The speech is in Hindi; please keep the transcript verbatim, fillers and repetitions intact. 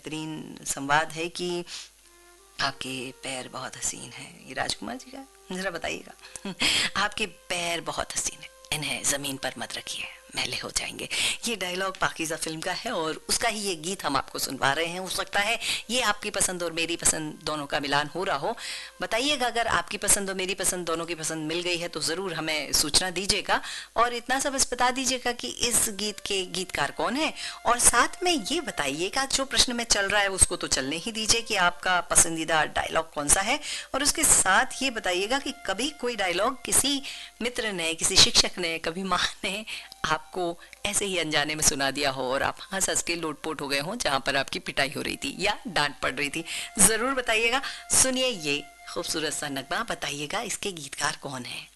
बेहतरीन संवाद है कि आपके पैर बहुत हसीन हैं। ये राजकुमार जी का, जरा बताइएगा। आपके पैर बहुत हसीन हैं, इन्हें जमीन पर मत रखिए, मैले हो जाएंगे। ये डायलॉग पाकीज़ा फिल्म का है और उसका ही ये गीत हम आपको सुनवा रहे हैं। हो सकता है ये आपकी पसंद और मेरी पसंद दोनों का मिलान हो रहा हो। बताइएगा अगर आपकी पसंद और मेरी पसंद दोनों की पसंद मिल गई है तो ज़रूर हमें सूचना दीजिएगा, और इतना सा बस बता दीजिएगा कि इस गीत के गीतकार कौन है। और साथ में ये बताइएगा, जो प्रश्न में चल रहा है उसको तो चलने ही दीजिए, कि आपका पसंदीदा डायलॉग कौन सा है। और उसके साथ ये बताइएगा कि कभी कोई डायलॉग किसी मित्र ने, किसी शिक्षक ने, कभी माँ ने आपको ऐसे ही अनजाने में सुना दिया हो और आप हंस हंस के लोटपोट हो गए हो जहां पर आपकी पिटाई हो रही थी या डांट पड़ रही थी। जरूर बताइएगा। सुनिए ये खूबसूरत सा नगमा, बताइएगा इसके गीतकार कौन है।